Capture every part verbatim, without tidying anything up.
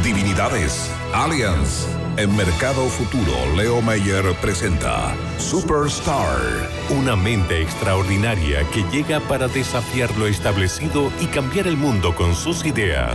divinidades, aliens. En Mercado Futuro, Leo Meyer presenta Superstar. Una mente extraordinaria que llega para desafiar lo establecido y cambiar el mundo con sus ideas.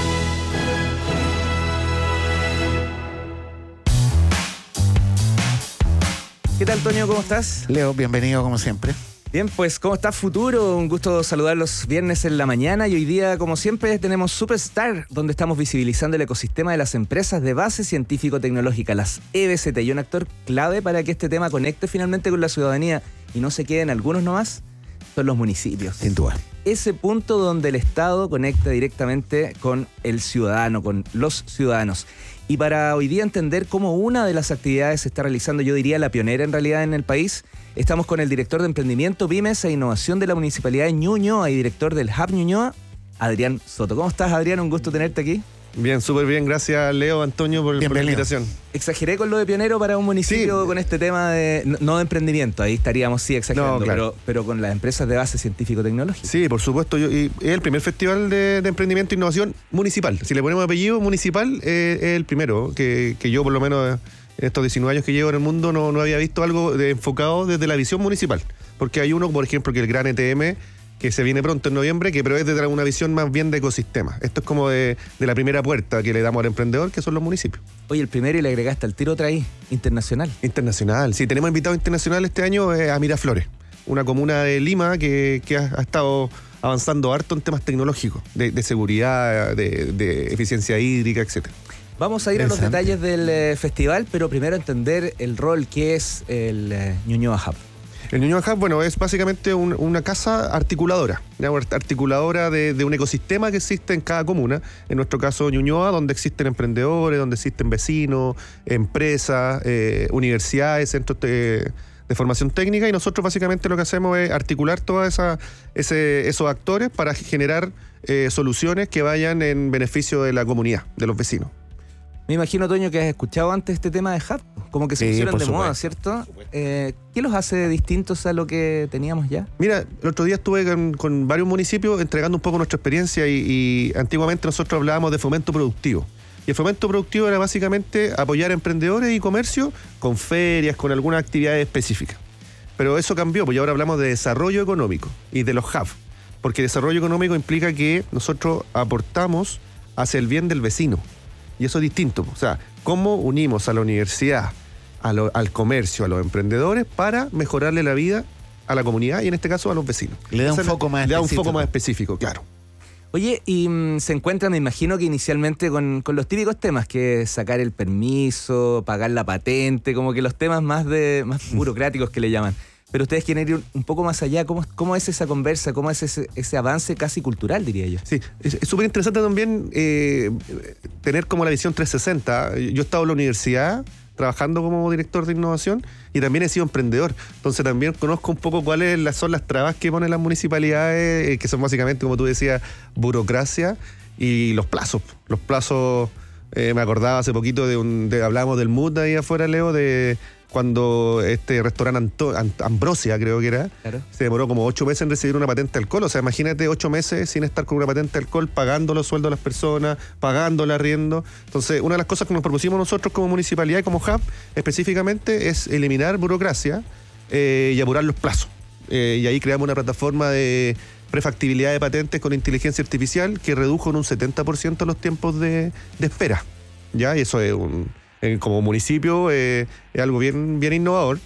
¿Qué tal, Toño? ¿Cómo estás? Leo, bienvenido como siempre. Bien, pues, ¿cómo está Futuro? Un gusto saludarlos viernes en la mañana y hoy día, como siempre, tenemos Superstar, donde estamos visibilizando el ecosistema de las empresas de base científico-tecnológica, las E B C T, y un actor clave para que este tema conecte finalmente con la ciudadanía y no se queden algunos nomás, son los municipios. Sin duda. Ese punto donde el Estado conecta directamente con el ciudadano, con los ciudadanos. Y para hoy día entender cómo una de las actividades se está realizando, yo diría la pionera en realidad en el país, estamos con el director de Emprendimiento, Pymes e Innovación de la Municipalidad de Ñuñoa y director del Hub Ñuñoa, Adrián Soto. ¿Cómo estás, Adrián? Un gusto tenerte aquí. Bien, súper bien. Gracias, Leo, Antonio, por, por la invitación. Exageré con lo de pionero para un municipio sí. Con este tema de, no, no de emprendimiento, ahí estaríamos sí exagerando, no, claro. pero, pero con las empresas de base científico-tecnológica. Sí, por supuesto. Yo, y es el primer festival de, de emprendimiento e innovación municipal. Si le ponemos apellido municipal, eh, es el primero, que, que yo por lo menos en estos diecinueve años que llevo en el mundo no, no había visto algo de, enfocado desde la visión municipal. Porque hay uno, por ejemplo, que el Gran E T M, que se viene pronto en noviembre, que pero es de una visión más bien de ecosistema. Esto es como de, de la primera puerta que le damos al emprendedor, que son los municipios. Oye, el primero y le agregaste al tiro otra ahí, internacional. Internacional, sí. Tenemos invitado internacional este año eh, a Miraflores, una comuna de Lima que, que ha, ha estado avanzando harto en temas tecnológicos, de, de seguridad, de, de eficiencia hídrica, etcétera. Vamos a ir a los detalles del eh, festival, pero primero entender el rol que es el eh, Ñuñoa Hub. El Ñuñoa Hub, bueno, es básicamente un, una casa articuladora, ¿ya? Articuladora de, de un ecosistema que existe en cada comuna. En nuestro caso, Ñuñoa, donde existen emprendedores, donde existen vecinos, empresas, eh, universidades, centros de, de formación técnica, y nosotros básicamente lo que hacemos es articular todos esa, ese, esos actores para generar eh, soluciones que vayan en beneficio de la comunidad, de los vecinos. Me imagino, Toño, que has escuchado antes este tema de Hub, como que se sí, pusieron de supuesto. moda, ¿cierto? Eh, ¿Qué los hace distintos a lo que teníamos ya? Mira, el otro día estuve con, con varios municipios entregando un poco nuestra experiencia y, y antiguamente nosotros hablábamos de fomento productivo. Y el fomento productivo era básicamente apoyar a emprendedores y comercio con ferias, con algunas actividades específicas. Pero eso cambió, pues ahora hablamos de desarrollo económico y de los hubs. Porque desarrollo económico implica que nosotros aportamos hacia el bien del vecino. Y eso es distinto. O sea, ¿cómo unimos a la universidad, a lo, al comercio, a los emprendedores para mejorarle la vida a la comunidad y en este caso a los vecinos? Le da un foco más Le da un específico. foco más específico, claro. Oye, y mmm, se encuentran, me imagino que inicialmente con, con los típicos temas, que es sacar el permiso, pagar la patente, como que los temas más, de, más burocráticos que le llaman. Pero ustedes quieren ir un poco más allá. ¿Cómo, cómo es esa conversa? ¿Cómo es ese, ese avance casi cultural, diría yo? Sí, es súper interesante también eh, tener como la visión trescientos sesenta. Yo he estado en la universidad trabajando como director de innovación y también he sido emprendedor. Entonces también conozco un poco cuáles son las trabas que ponen las municipalidades, eh, que son básicamente, como tú decías, burocracia y los plazos. Los plazos, eh, me acordaba hace poquito de un, de, hablábamos del M U D ahí afuera, Leo, de cuando este restaurante Ambrosia, creo que era, claro, se demoró como ocho meses en recibir una patente de alcohol. O sea, imagínate ocho meses sin estar con una patente de alcohol, pagando los sueldos de las personas, pagando el arriendo. Entonces, una de las cosas que nos propusimos nosotros como municipalidad y como Hub, específicamente, es eliminar burocracia eh, y apurar los plazos. Eh, y ahí creamos una plataforma de prefactibilidad de patentes con inteligencia artificial que redujo en un setenta por ciento los tiempos de, de espera. ¿Ya? Y eso es un... como municipio eh, es algo bien, bien innovador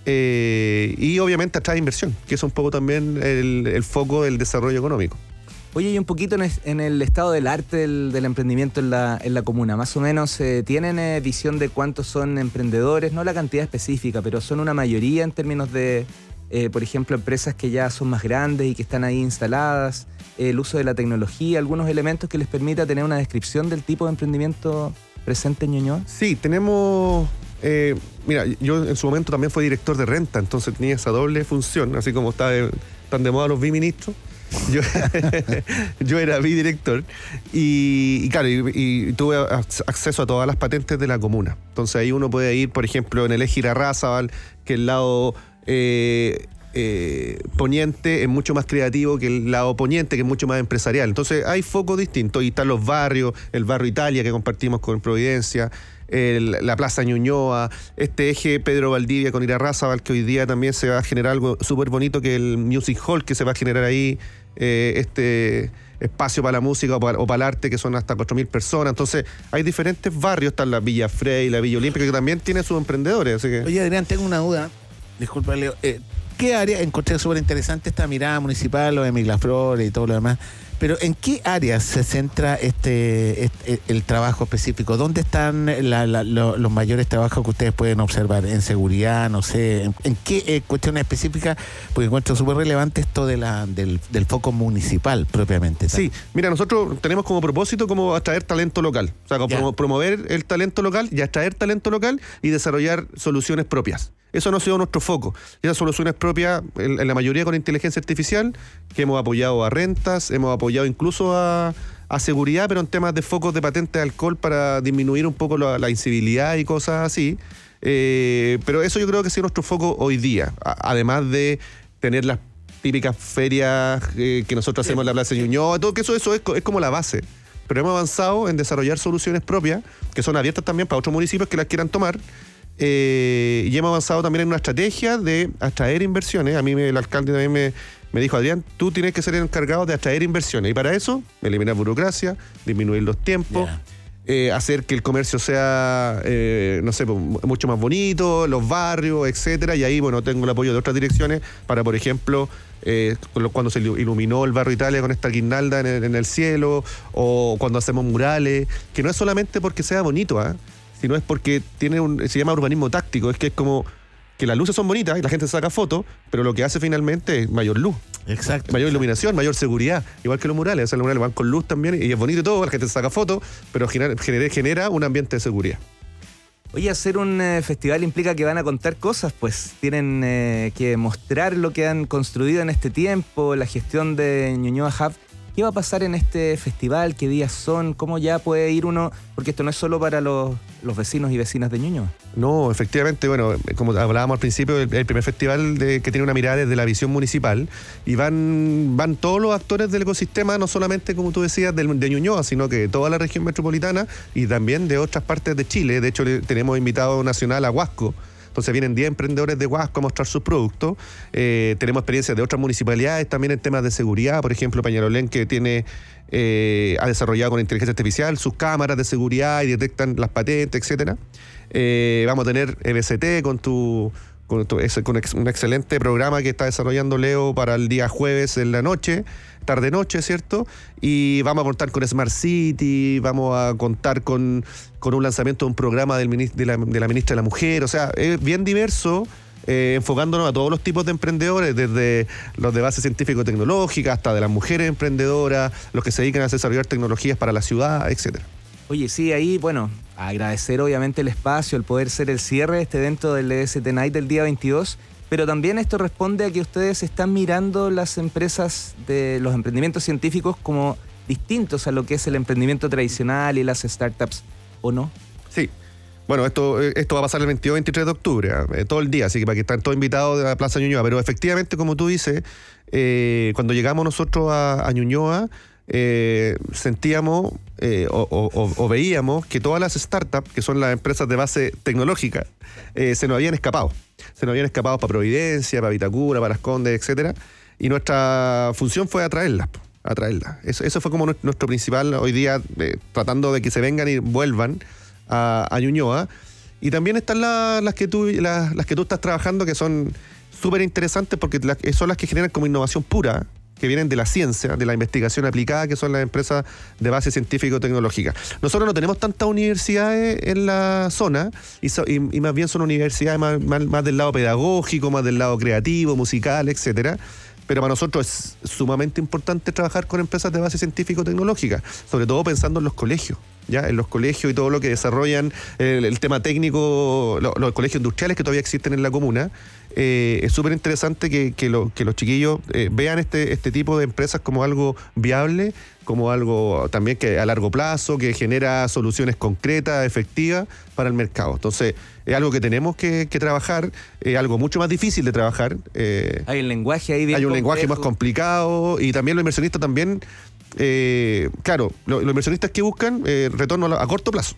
eh, y obviamente atrae inversión, que es un poco también el, el foco del desarrollo económico. Oye, y un poquito en, es, en el estado del arte del, del emprendimiento en la, en la comuna, más o menos, eh, ¿tienen eh, visión de cuántos son emprendedores? No la cantidad específica, pero son una mayoría en términos de, eh, por ejemplo, empresas que ya son más grandes y que están ahí instaladas, eh, el uso de la tecnología, algunos elementos que les permita tener una descripción del tipo de emprendimiento presente en Ñuñoa. Sí, tenemos... Eh, mira, yo en su momento también fui director de renta, entonces tenía esa doble función, así como está de, están de moda los biministros. Yo, yo era bidirector y, y claro, y, y tuve acceso a todas las patentes de la comuna. Entonces ahí uno puede ir, por ejemplo, en el eje Irarrázaval, que es el lado... Eh, eh, poniente es mucho más creativo que el lado poniente, que es mucho más empresarial. Entonces hay focos distintos y están los barrios, el barrio Italia que compartimos con Providencia, el, la Plaza Ñuñoa, este eje Pedro Valdivia con Irarrázaval, que hoy día también se va a generar algo súper bonito, que el Music Hall que se va a generar ahí, eh, este espacio para la música o para, o para el arte, que son hasta cuatro mil personas. Entonces hay diferentes barrios, están la Villa Frey, la Villa Olímpica, que también tiene sus emprendedores. Así que... Oye, Adrián, tengo una duda. Disculpa, Leo. Eh, ¿Qué área? Encontré súper interesante esta mirada municipal, lo de Miglaflores y todo lo demás. Pero ¿en qué áreas se centra este, este el trabajo específico? ¿Dónde están la, la, lo, los mayores trabajos que ustedes pueden observar? ¿En seguridad? No sé. ¿En, en qué eh, cuestiones específicas? Porque encuentro súper relevante esto de la, del, del foco municipal propiamente. ¿Tal? Sí, mira, nosotros tenemos como propósito como atraer talento local. O sea, como promo, promover el talento local y atraer talento local y desarrollar soluciones propias. Eso no ha sido nuestro foco. Y esas soluciones propias, en, en la mayoría con inteligencia artificial, que hemos apoyado a rentas, hemos apoyado incluso a, a seguridad, pero en temas de focos de patente de alcohol para disminuir un poco la, la incivilidad y cosas así. Eh, pero eso yo creo que ha sido nuestro foco hoy día. A, además de tener las típicas ferias eh, que nosotros hacemos en la Plaza Ñuñoa, todo que eso, eso es, es como la base. Pero hemos avanzado en desarrollar soluciones propias, que son abiertas también para otros municipios que las quieran tomar. Eh, y hemos avanzado también en una estrategia de atraer inversiones. A mí me, el alcalde también me, me dijo, Adrián, tú tienes que ser el encargado de atraer inversiones. Y para eso, eliminar burocracia, disminuir los tiempos, yeah. eh, hacer que el comercio sea, eh, no sé, mucho más bonito, los barrios, etcétera. Y ahí, bueno, tengo el apoyo de otras direcciones para, por ejemplo, eh, cuando se iluminó el barrio Italia con esta guirnalda en el, en el cielo, o cuando hacemos murales, que no es solamente porque sea bonito, ¿eh? sino es porque tiene un, se llama urbanismo táctico. Es que es como que las luces son bonitas y la gente saca fotos, pero lo que hace finalmente es mayor luz. Exacto. Mayor exacto. iluminación, mayor seguridad. Igual que los murales. O sea, los murales van con luz también y es bonito y todo, la gente saca fotos, pero genera, genera un ambiente de seguridad. Oye, hacer un eh, festival implica que van a contar cosas, pues tienen eh, que mostrar lo que han construido en este tiempo, la gestión de Ñuñoa Hub. ¿Qué va a pasar en este festival? ¿Qué días son? ¿Cómo ya puede ir uno? Porque esto no es solo para los, los vecinos y vecinas de Ñuñoa. No, efectivamente, bueno, como hablábamos al principio, el, el primer festival de, que tiene una mirada desde la visión municipal, y van, van todos los actores del ecosistema, no solamente, como tú decías, de, de Ñuñoa, sino que de toda la región metropolitana y también de otras partes de Chile. De hecho, tenemos invitado nacional a Huasco. Entonces vienen diez emprendedores de Huasco a mostrar sus productos. Eh, tenemos experiencias de otras municipalidades también en temas de seguridad. Por ejemplo, Peñalolén, que tiene eh, ha desarrollado con inteligencia artificial sus cámaras de seguridad y detectan las patentes, etcétera. Eh, vamos a tener E B C T con tu... Con, tu, con un excelente programa que está desarrollando Leo para el día jueves en la noche, tarde-noche, ¿cierto? Y vamos a contar con Smart City, vamos a contar con, con un lanzamiento de un programa del ministro, de, la, de la ministra de la Mujer. O sea, es bien diverso, eh, enfocándonos a todos los tipos de emprendedores, desde los de base científico-tecnológica hasta de las mujeres emprendedoras, los que se dedican a desarrollar tecnologías para la ciudad, etcétera. Oye, sí, ahí, bueno, agradecer obviamente el espacio, el poder ser el cierre de este evento del E S T Night del día veintidós, pero también esto responde a que ustedes están mirando las empresas de los emprendimientos científicos como distintos a lo que es el emprendimiento tradicional y las startups, ¿o no? Sí. Bueno, esto, esto va a pasar el veintidós y veintitrés de octubre, eh, todo el día, así que para que estén todos invitados de la Plaza Ñuñoa. Pero efectivamente, como tú dices, eh, cuando llegamos nosotros a, a Ñuñoa, Eh, sentíamos eh, o, o, o veíamos que todas las startups, que son las empresas de base tecnológica, eh, se nos habían escapado. Se nos habían escapado para Providencia, para Vitacura, para Las Condes, etcétera. Y nuestra función fue atraerlas. atraerlas. Eso, eso fue como nuestro principal hoy día, eh, tratando de que se vengan y vuelvan a, a Ñuñoa. Y también están la, las, que tú, las, las que tú estás trabajando, que son súper interesantes porque la, son las que generan como innovación pura, que vienen de la ciencia, de la investigación aplicada, que son las empresas de base científico-tecnológica. Nosotros no tenemos tantas universidades en la zona y, so, y, y más bien son universidades más, más, más del lado pedagógico, más del lado creativo, musical, etcétera. Pero para nosotros es sumamente importante trabajar con empresas de base científico-tecnológica, sobre todo pensando en los colegios. ya en los colegios y todo lo que desarrollan el, el tema técnico, lo, los colegios industriales que todavía existen en la comuna. Eh, es súper interesante que, que, lo, que los chiquillos eh, vean este, este tipo de empresas como algo viable, como algo también que a largo plazo, que genera soluciones concretas, efectivas para el mercado. Entonces, es algo que tenemos que, que trabajar, es algo mucho más difícil de trabajar. Eh, hay un lenguaje ahí bien Hay un complejo. lenguaje más complicado y también los inversionistas también, eh, claro, lo, los inversionistas que buscan eh, retorno a, a corto plazo.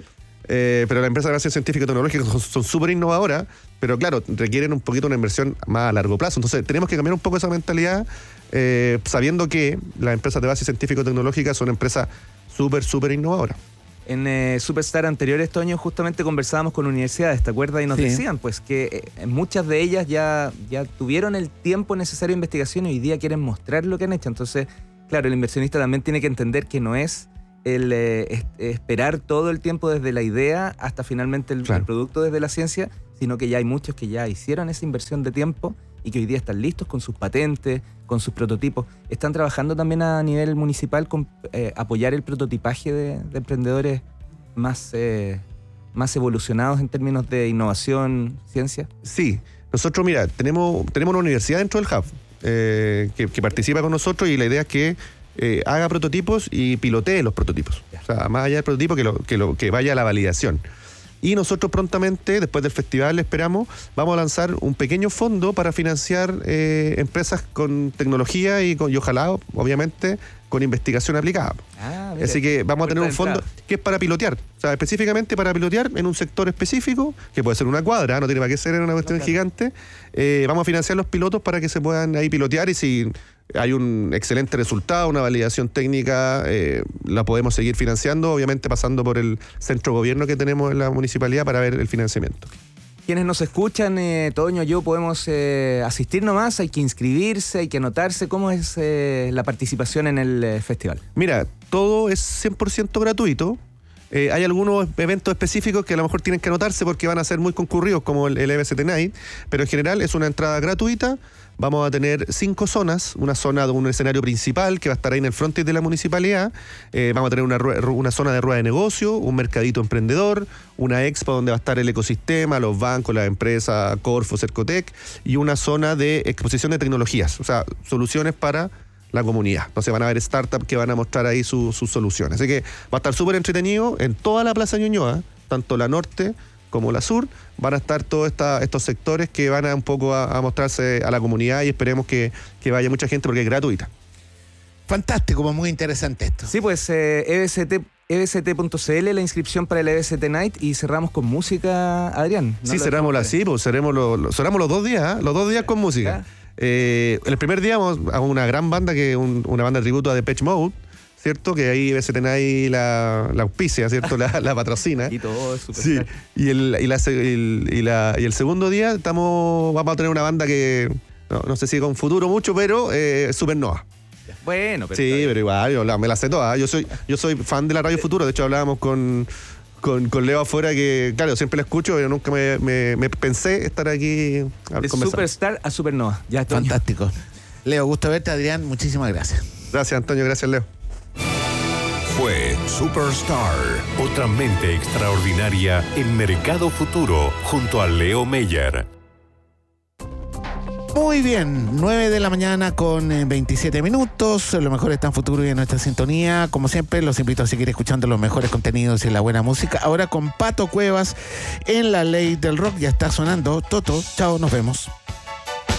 Eh, pero las empresas de base científica y tecnológica son súper innovadoras, pero claro, requieren un poquito una inversión más a largo plazo. Entonces tenemos que cambiar un poco esa mentalidad, eh, sabiendo que las empresas de base científica y tecnológica son empresas súper, súper innovadoras. En eh, Superstar anteriores, Toño, justamente conversábamos con universidades, ¿te acuerdas? Y nos Sí. decían pues que eh, muchas de ellas ya, ya tuvieron el tiempo necesario de investigación y hoy día quieren mostrar lo que han hecho. Entonces, claro, el inversionista también tiene que entender que no es el eh, es, esperar todo el tiempo desde la idea hasta finalmente el, Claro. el producto desde la ciencia, sino que ya hay muchos que ya hicieron esa inversión de tiempo y que hoy día están listos con sus patentes, con sus prototipos. Están trabajando también a nivel municipal con eh, apoyar el prototipaje de, de emprendedores más, eh, más evolucionados en términos de innovación, ciencia. Sí, nosotros, mira, tenemos, tenemos una universidad dentro del Hub eh, que, que participa con nosotros y la idea es que eh, haga prototipos y pilotee los prototipos. Ya. O sea, más allá del prototipo, que, lo, que, lo, que vaya a la validación. Y nosotros prontamente, después del festival, esperamos, vamos a lanzar un pequeño fondo para financiar eh, empresas con tecnología y, con, y ojalá, obviamente, con investigación aplicada. Ah, mira, Así que vamos a tener un puerta de fondo entrada. que es para pilotear, o sea, específicamente para pilotear en un sector específico, que puede ser una cuadra, no tiene para qué ser una cuestión claro. gigante. Eh, vamos a financiar los pilotos para que se puedan ahí pilotear y si hay un excelente resultado, una validación técnica, eh, la podemos seguir financiando, obviamente pasando por el centro gobierno que tenemos en la municipalidad para ver el financiamiento. Quienes nos escuchan, eh, Toño, yo podemos eh, asistir nomás, hay que inscribirse, hay que anotarse. ¿Cómo es eh, la participación en el eh, festival? Mira, todo es cien por ciento gratuito. Eh, hay algunos eventos específicos que a lo mejor tienen que anotarse porque van a ser muy concurridos, como el, el E B C T Night, pero en general es una entrada gratuita. Vamos a tener cinco zonas, una zona de un escenario principal que va a estar ahí en el frontis de la municipalidad, eh, vamos a tener una, rue- una zona de rueda de negocio, un mercadito emprendedor, una expo donde va a estar el ecosistema, los bancos, las empresas, Corfo, Cercotec, y una zona de exposición de tecnologías, o sea, soluciones para la comunidad. Entonces van a haber startups que van a mostrar ahí su- sus soluciones. Así que va a estar súper entretenido en toda la Plaza Ñuñoa, tanto la norte como la sur, van a estar todos esta, estos sectores que van a un poco a, a mostrarse a la comunidad y esperemos que, que vaya mucha gente porque es gratuita. Fantástico, pues muy interesante esto. Sí, pues eh, E B C T e b c t punto c l la inscripción para el E B C T Night y cerramos con música, Adrián. ¿no? Sí, Lo- cerramos la sí, pues cerramos los, los, cerramos los dos días, ¿eh? Los dos días con música. Eh, el primer día vamos a una gran banda, que es un, una banda de tributo a Depeche Mode, ¿cierto? Que ahí E B C T Night la, la auspicia, ¿cierto? La, la patrocina. Y todo es Sí, Superstar. y el, y, la, se- el- y, la- y el segundo día estamos, vamos a tener una banda que no, no sé si con futuro mucho, pero eh, Supernova. Bueno, pero Sí, está bien. pero igual, yo la- me la sé toda. Yo soy, yo soy fan de la Radio Futuro, de hecho hablábamos con, con, con Leo afuera, que claro, siempre la escucho, pero nunca me, me- me pensé estar aquí a de conversar. Superstar a Supernova. Ya, Toño. Fantástico. Leo, gusto verte, Adrián. Muchísimas gracias. Gracias, Antonio, gracias, Leo. Fue Superstar. Otra mente extraordinaria en Mercado Futuro junto a Leo Meyer. Muy bien, nueve de la mañana con eh, veintisiete minutos. Lo mejor está en Futuro y en nuestra sintonía. Como siempre, los invito a seguir escuchando los mejores contenidos y la buena música. Ahora con Pato Cuevas en La Ley del Rock. Ya está sonando. Toto, chao, nos vemos.